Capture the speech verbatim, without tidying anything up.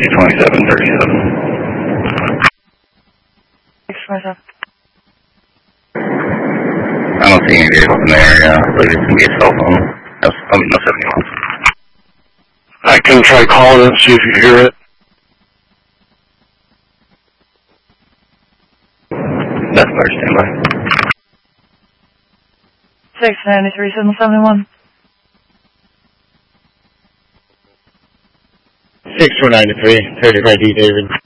twenty-seven thirty-seven. six twenty-seven. I don't see any vehicles in the area. I believe it's going to be a cell phone. No, I mean, no seventy-one. I can try calling it, see if you hear it. That's better, stand by. six ninety-three seven seventy-one. six four ninety-three, thirty-five D David.